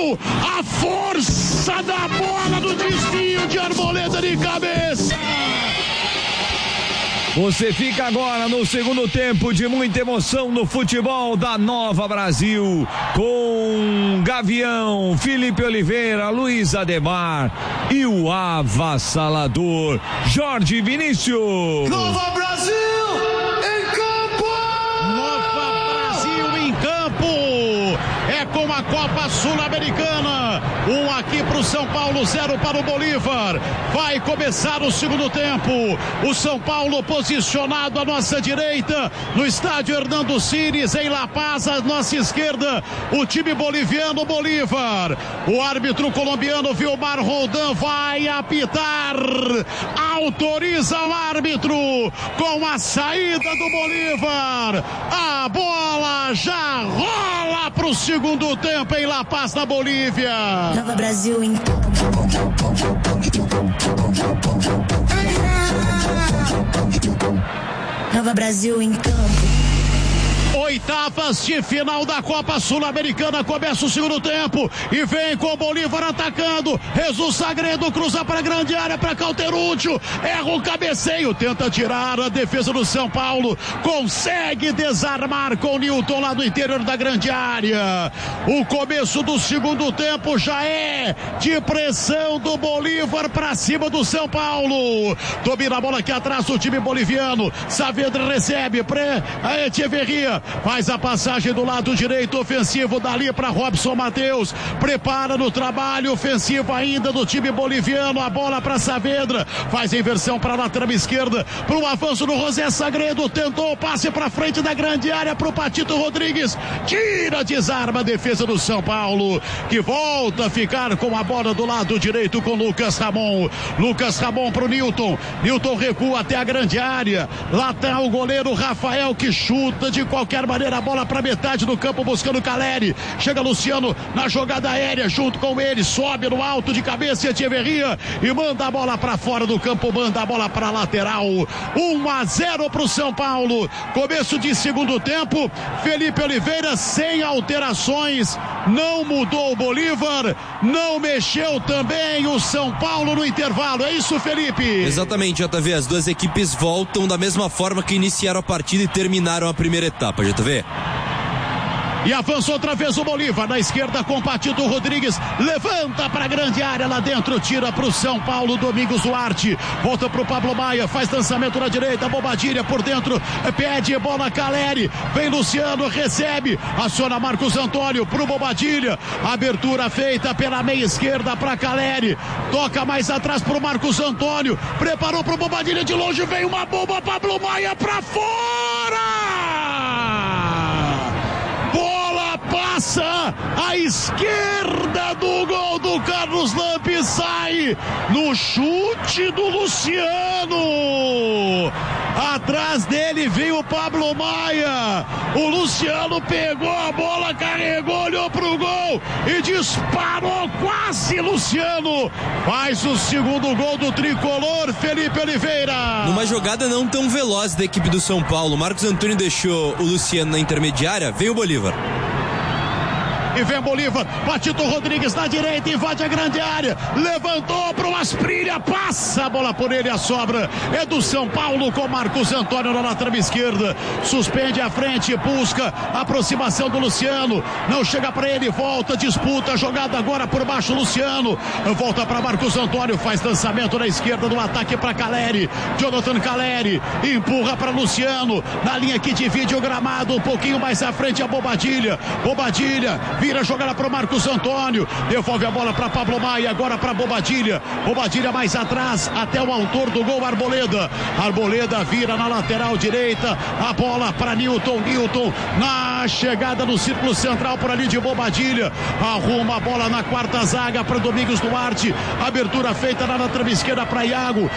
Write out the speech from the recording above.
gol! A força da bola do desvio de Arboleda de cabeça! Você fica agora no segundo tempo de muita emoção no futebol da Nova Brasil, com Gavião, Felipe Oliveira, Luiz Ademar e o avassalador Jorge Vinícius. Nova Brasil em campo! Nova Brasil em campo! É com a Copa Sul-Americana. 1 aqui para o São Paulo, 0 para o Bolívar. Vai começar o segundo tempo. O São Paulo posicionado à nossa direita, no estádio Hernando Cires, em La Paz, à nossa esquerda, o time boliviano Bolívar. O árbitro colombiano Vilmar Roldan vai apitar. Autoriza o árbitro com a saída do Bolívar. A bola já rola para o segundo tempo em La Paz, na Bolívia. Nova Brasil em Nova Brasil em campo. Oitavas de final da Copa Sul-Americana, começa o segundo tempo e vem com o Bolívar atacando. Jesus Sagredo cruza para a grande área para Cauterúcio, erra o cabeceio, tenta tirar a defesa do São Paulo, consegue desarmar com o Newton lá do interior da grande área. O começo do segundo tempo já é de pressão do Bolívar para cima do São Paulo. Domina a bola aqui atrás o time boliviano. Saavedra recebe a Echeverria, faz a passagem do lado direito ofensivo dali para Robson Matheus, prepara no trabalho ofensivo ainda do time boliviano, a bola para Saavedra, faz a inversão para a lateral esquerda, para o avanço do José Sagredo, tentou o passe para frente da grande área para o Patito Rodrigues, tira, desarma a defesa do São Paulo, que volta a ficar com a bola do lado direito com Lucas Ramon para o Newton recua até a grande área, lá está o goleiro Rafael que chuta de qualquer maneira a bola para metade do campo buscando Caleri, chega Luciano na jogada aérea junto com ele, sobe no alto de cabeça Echeverria e manda a bola para fora do campo, manda a bola para lateral. 1-0 para o São Paulo, começo de segundo tempo. Felipe Oliveira sem alterações, não mudou o Bolívar, não mexeu também o São Paulo no intervalo, é isso, Felipe? Exatamente, JV, as duas equipes voltam da mesma forma que iniciaram a partida e terminaram a primeira etapa, JV. E avança outra vez o Bolívar, na esquerda com Patito Rodrigues, levanta para a grande área lá dentro, tira para o São Paulo, Domingos Duarte, volta para o Pablo Maia, faz lançamento na direita, Bobadilha por dentro, pede bola Caleri, vem Luciano, recebe, aciona Marcos Antônio para o Bobadilha, abertura feita pela meia esquerda para Caleri, toca mais atrás para o Marcos Antônio, preparou para o Bobadilha de longe, vem uma bomba, Pablo Maia para fora! Passa à esquerda do gol do Carlos Lampe, sai no chute do Luciano. Atrás dele veio o Pablo Maia. O Luciano pegou a bola, carregou, olhou pro gol e disparou quase. Luciano faz o segundo gol do tricolor, Felipe Oliveira. Numa jogada não tão veloz da equipe do São Paulo, Marcos Antônio deixou o Luciano na intermediária, veio o Bolívar. E vem Bolívar, Patito Rodrigues na direita, invade a grande área, levantou para o Asprilha, passa a bola por ele, a sobra é do São Paulo com Marcos Antônio na lateral esquerda, suspende a frente, busca a aproximação do Luciano, não chega para ele, volta, disputa, jogada agora por baixo, Luciano, volta para Marcos Antônio, faz lançamento na esquerda do ataque para Caleri, Jonathan Caleri, empurra para Luciano, na linha que divide o gramado, um pouquinho mais à frente a Bobadilha, vira a jogada para o Marcos Antônio, devolve a bola para Pablo Maia, agora para Bobadilha mais atrás, até o autor do gol, Arboleda vira na lateral direita, a bola para Newton na chegada no círculo central por ali de Bobadilha, arruma a bola na quarta zaga para Domingos Duarte, abertura feita na lateral esquerda para Iago,